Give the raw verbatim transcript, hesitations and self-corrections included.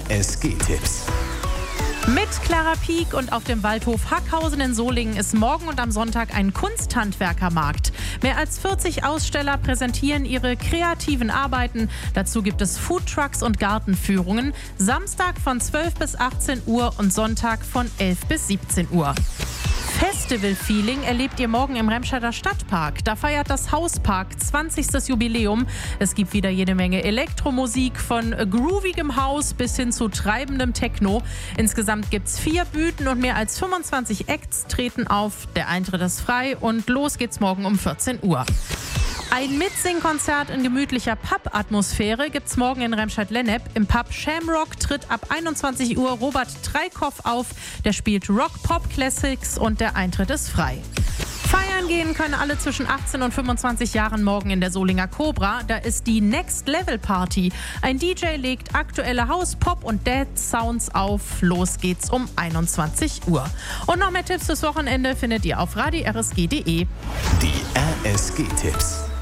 S G-Tipps. Mit Clara Pieck und auf dem Waldhof Hackhausen in Solingen ist morgen und am Sonntag ein Kunsthandwerkermarkt. Mehr als vierzig Aussteller präsentieren ihre kreativen Arbeiten. Dazu gibt es Foodtrucks und Gartenführungen. Samstag von zwölf bis achtzehn Uhr und Sonntag von elf bis siebzehn Uhr. Festival-Feeling erlebt ihr morgen im Remscheider Stadtpark. Da feiert das Hauspark zwanzigstes Jubiläum. Es gibt wieder jede Menge Elektromusik, von groovigem Haus bis hin zu treibendem Techno. Insgesamt gibt es vier Bühnen und mehr als fünfundzwanzig Acts treten auf. Der Eintritt ist frei und los geht's morgen um vierzehn Uhr. Ein Mitsingkonzert in gemütlicher Pub-Atmosphäre gibt's morgen in Remscheid-Lennep. Im Pub Shamrock tritt ab einundzwanzig Uhr Robert Treikow auf. Der spielt Rock-Pop-Classics und der Eintritt ist frei. Feiern gehen können alle zwischen achtzehn und fünfundzwanzig Jahren morgen in der Solinger Cobra. Da ist die Next Level Party. Ein D J legt aktuelle House, Pop und Dance Sounds auf. Los geht's um einundzwanzig Uhr. Und noch mehr Tipps fürs Wochenende findet ihr auf radio r s g punkt d e. Die R S G-Tipps.